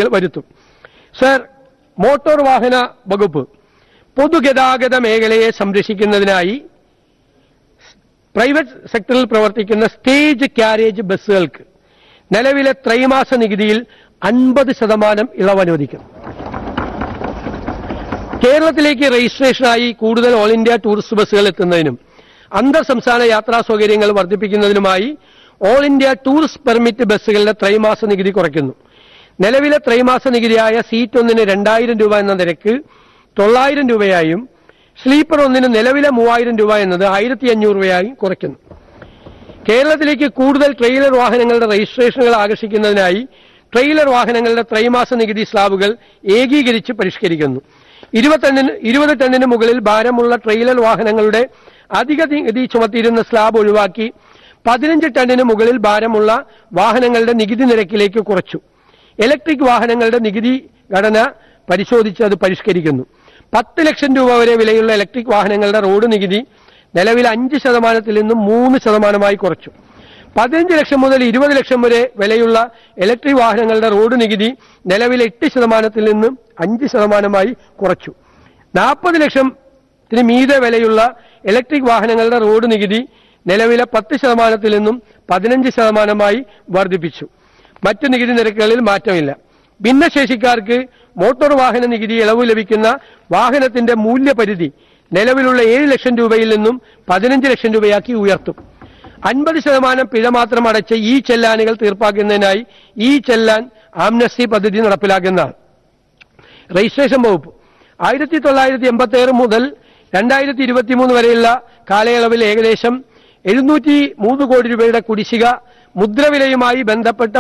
വരുത്തും. Sir, motor വാഹന വകുപ്പ് പൊതുഗതാഗത മേഖലയെ സംരക്ഷിക്കുന്നതിനായി പ്രൈവറ്റ് സെക്ടറിൽ പ്രവർത്തിക്കുന്ന സ്റ്റേജ് ക്യാരേജ് ബസ്സുകൾക്ക് നിലവിലെ ത്രൈമാസ നികുതിയിൽ 50% ഇളവ് അനുവദിക്കും. കേരളത്തിലേക്ക് രജിസ്ട്രേഷനായി കൂടുതൽ ഓൾ ഇന്ത്യ ടൂറിസ്റ്റ് ബസ്സുകൾ എത്തുന്നതിനും അന്തർ സംസ്ഥാന യാത്രാ സൗകര്യങ്ങൾ വർദ്ധിപ്പിക്കുന്നതിനുമായി ഓൾ ഇന്ത്യ ടൂറിസ്റ്റ് പെർമിറ്റ് ബസ്സുകളുടെ ത്രൈമാസ നികുതി കുറയ്ക്കുന്നു. നിലവിലെ ത്രൈമാസ നികുതിയായ സീറ്റ് ഒന്നിന് 2000 രൂപ എന്ന നിരക്ക് 900 രൂപയായും സ്ലീപ്പർ ഒന്നിന് നിലവിലെ 3000 രൂപ എന്നത് 1500 രൂപയായും കുറയ്ക്കുന്നു. കേരളത്തിലേക്ക് കൂടുതൽ ട്രെയിലർ വാഹനങ്ങളുടെ രജിസ്ട്രേഷനുകൾ ആകർഷിക്കുന്നതിനായി ട്രെയിലർ വാഹനങ്ങളുടെ ത്രൈമാസ നികുതി സ്ലാബുകൾ ഏകീകരിച്ച് പരിഷ്കരിക്കുന്നു. 20 ടണ്ണിന് മുകളിൽ ഭാരമുള്ള ട്രെയിലർ വാഹനങ്ങളുടെ അധിക നികുതി ചുമത്തിയിരുന്ന സ്ലാബ് ഒഴിവാക്കി 15 ടണ്ണിന് മുകളിൽ ഭാരമുള്ള വാഹനങ്ങളുടെ നികുതി നിരക്കിലേക്ക് കുറച്ചു. ഇലക്ട്രിക് വാഹനങ്ങളുടെ നികുതി ഘടന പരിശോധിച്ച് അത് പരിഷ്കരിക്കുന്നു. 10 ലക്ഷം രൂപ വരെ വിലയുള്ള ഇലക്ട്രിക് വാഹനങ്ങളുടെ റോഡ് നികുതി നിലവിൽ 5% നിന്നും 3% കുറച്ചു. 15 ലക്ഷം മുതൽ 20 ലക്ഷം വരെ വിലയുള്ള ഇലക്ട്രിക് വാഹനങ്ങളുടെ റോഡ് നികുതി നിലവിലെ 8% നിന്നും 5% കുറച്ചു. 40 ലക്ഷത്തിന് മീതെ വിലയുള്ള ഇലക്ട്രിക് വാഹനങ്ങളുടെ റോഡ് നികുതി നിലവിലെ 10% നിന്നും 15% വർദ്ധിപ്പിച്ചു. മറ്റു നികുതി നിരക്കുകളിൽ മാറ്റമില്ല. ഭിന്നശേഷിക്കാർക്ക് മോട്ടോർ വാഹന നികുതി ഇളവ് ലഭിക്കുന്ന വാഹനത്തിന്റെ മൂല്യപരിധി നിലവിലുള്ള 7 ലക്ഷം രൂപയിൽ നിന്നും 15 ലക്ഷം രൂപയാക്കി ഉയർത്തും. 50% പിഴ മാത്രം അടച്ച് ഈ ചെല്ലാനുകൾ തീർപ്പാക്കുന്നതിനായി ഈ ചെല്ലാൻ ആംനസ്റ്റി പദ്ധതി നടപ്പിലാക്കുന്നതാണ്. രജിസ്ട്രേഷൻ വകുപ്പ് 1986 മുതൽ 2023 വരെയുള്ള കാലയളവിൽ ഏകദേശം 703 കോടി രൂപയുടെ കുടിശ്ശിക മുദ്രവിലയുമായി ബന്ധപ്പെട്ട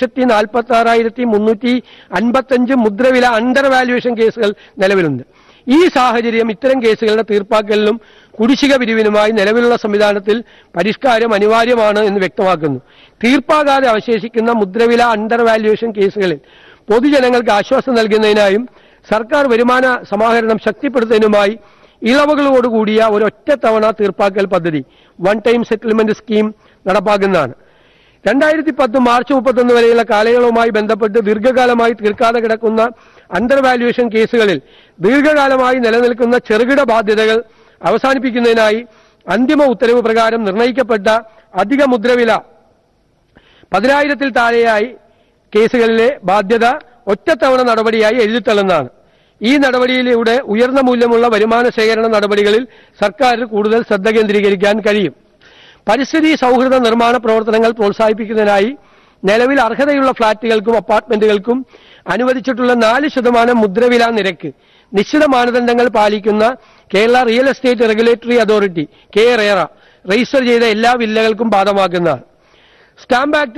1,46,355 മുദ്രവില അണ്ടർ വാല്യുവേഷൻ കേസുകൾ നിലവിലുണ്ട്. ഈ സാഹചര്യം ഇത്തരം കേസുകളുടെ തീർപ്പാക്കലിനും കുടിശ്ശിക പിരിവിനുമായി നിലവിലുള്ള സംവിധാനത്തിൽ പരിഷ്കാരം അനിവാര്യമാണ് എന്ന് വ്യക്തമാക്കുന്നു. തീർപ്പാകാതെ അവശേഷിക്കുന്ന മുദ്രവില അണ്ടർ വാല്യുവേഷൻ കേസുകളിൽ പൊതുജനങ്ങൾക്ക് ആശ്വാസം നൽകുന്നതിനായും സർക്കാർ വരുമാന സമാഹരണം ശക്തിപ്പെടുത്തുന്നതിനുമായി ഇളവുകളോടുകൂടിയ ഒരൊറ്റത്തവണ തീർപ്പാക്കൽ പദ്ധതി one time settlement scheme നടപ്പാക്കുന്നതാണ്. 2010 March 31 വരെയുള്ള കാലയളവുമായി ബന്ധപ്പെട്ട് ദീർഘകാലമായി തീർക്കാതെ കിടക്കുന്ന അണ്ടർ വാല്യുവേഷൻ കേസുകളിൽ ദീർഘകാലമായി നിലനിൽക്കുന്ന ചെറുകിട ബാധ്യതകൾ അവസാനിപ്പിക്കുന്നതിനായി അന്തിമ ഉത്തരവ് പ്രകാരം നിർണയിക്കപ്പെട്ട അധിക മുദ്രവില 10,000-ൽ താഴെയായി കേസുകളിലെ ബാധ്യത ഒറ്റത്തവണ നടപടിയായി എഴുതിത്തള്ളുന്നതാണ്. ഈ നടപടിയിലൂടെ ഉയർന്ന മൂല്യമുള്ള വരുമാന ശേഖരണ നടപടികളിൽ സർക്കാരിന് കൂടുതൽ ശ്രദ്ധ കേന്ദ്രീകരിക്കാൻ കഴിയും. പരിസ്ഥിതി സൗഹൃദ നിർമ്മാണ പ്രവർത്തനങ്ങൾ പ്രോത്സാഹിപ്പിക്കുന്നതിനായി നിലവിൽ അർഹതയുള്ള ഫ്ളാറ്റുകൾക്കും അപ്പാർട്ട്മെന്റുകൾക്കും അനുവദിച്ചിട്ടുള്ള 4% മുദ്രവില നിരക്ക് നിശ്ചിത മാനദണ്ഡങ്ങൾ പാലിക്കുന്ന Kerala real estate regulatory authority (KRERA) register ചെയ്ത എല്ലാ വില്ലകൾക്കും ബാധകമാക്കുന്നതാണ്. സ്റ്റാമ്പ് ആക്ട്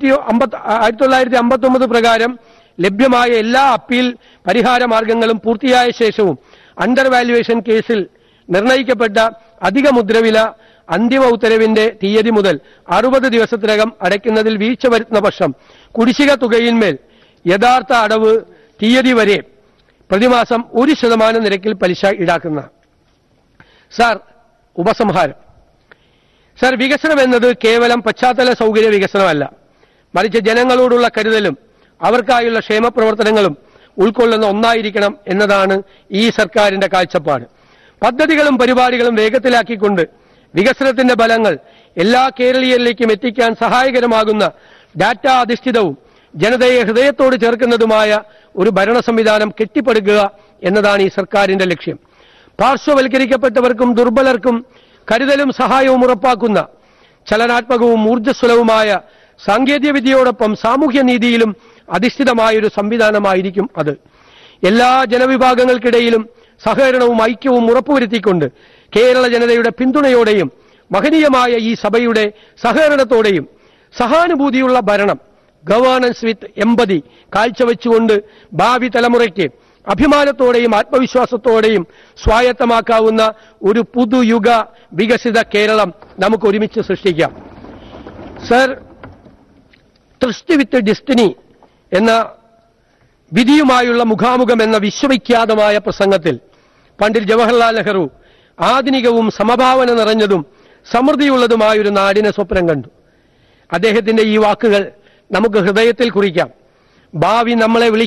1959 പ്രകാരം ലഭ്യമായ എല്ലാ അപ്പീൽ പരിഹാര മാർഗങ്ങളും പൂർത്തിയായ ശേഷവും അണ്ടർ വാല്യുവേഷൻ കേസിൽ നിർണയിക്കപ്പെട്ട അധിക മുദ്രവില അന്തിമ ഉത്തരവിന്റെ തീയതി മുതൽ 60 ദിവസത്തിനകം അടയ്ക്കുന്നതിൽ വീഴ്ച വരുത്തുന്ന പക്ഷം കുടിശ്ശിക തുകയിന്മേൽ യഥാർത്ഥ അടവ് തീയതി വരെ പ്രതിമാസം 1% നിരക്കിൽ പലിശ ഈടാക്കുന്ന. സർ, ഉപസംഹാരം. സർ, വികസനം എന്നത് കേവലം പശ്ചാത്തല സൗകര്യ വികസനമല്ല, മറിച്ച് ജനങ്ങളോടുള്ള കരുതലും അവർക്കായുള്ള ക്ഷേമപ്രവർത്തനങ്ങളും ഉൾക്കൊള്ളുന്ന ഒന്നായിരിക്കണം എന്നതാണ് ഈ സർക്കാരിന്റെ കാഴ്ചപ്പാട്. പദ്ധതികളും പരിപാടികളും വേഗത്തിലാക്കിക്കൊണ്ട് വികസനത്തിന്റെ ഫലങ്ങൾ എല്ലാ കേരളീയരിലേക്കും എത്തിക്കാൻ സഹായകരമാകുന്ന ഡാറ്റ അധിഷ്ഠിതവും ജനതയെ ഹൃദയത്തോട് ചേർക്കുന്നതുമായ ഒരു ഭരണ സംവിധാനം കെട്ടിപ്പടുക്കുക എന്നതാണ് ഈ സർക്കാരിന്റെ ലക്ഷ്യം. പാർശ്വവൽക്കരിക്കപ്പെട്ടവർക്കും ദുർബലർക്കും കരുതലും സഹായവും ഉറപ്പാക്കുന്ന ചലനാത്മകവും ഊർജ്ജസ്വലവുമായ സാങ്കേതിക വിദ്യയോടൊപ്പം സാമൂഹ്യ നീതിയിലും അധിഷ്ഠിതമായൊരു സംവിധാനമായിരിക്കും അത്. എല്ലാ ജനവിഭാഗങ്ങൾക്കിടയിലും സഹകരണവും ഐക്യവും ഉറപ്പുവരുത്തിക്കൊണ്ട് കേരള ജനതയുടെ പിന്തുണയോടെയും മഹനീയമായ ഈ സഭയുടെ സഹകരണത്തോടെയും സഹാനുഭൂതിയുള്ള ഭരണം, ഗവേണൻസ് വിത്ത് എമ്പതി കാഴ്ചവെച്ചുകൊണ്ട് ഭാവി തലമുറയ്ക്ക് അഭിമാനത്തോടെയും ആത്മവിശ്വാസത്തോടെയും സ്വായത്തമാക്കാവുന്ന ഒരു പുതുയുഗ വികസിത കേരളം നമുക്ക് ഒരുമിച്ച് സൃഷ്ടിക്കാം. സർ, ട്രസ്റ്റ് വിത്ത് ഡെസ്റ്റിനി എന്ന വിധിയുമായുള്ള മുഖാമുഖം എന്ന വിശ്വവിഖ്യാതമായ പ്രസംഗത്തിൽ പണ്ഡിറ്റ് ജവഹർലാൽ നെഹ്റു ആധുനികവും സമഭാവന നിറഞ്ഞതും സമൃദ്ധിയുള്ളതുമായൊരു നാടിനെ സ്വപ്നം കണ്ടു. അദ്ദേഹത്തിന്റെ ഈ വാക്കുകൾ നമുക്ക് ഹൃദയത്തിൽ കുറിക്കാം. ഭാവി നമ്മളെ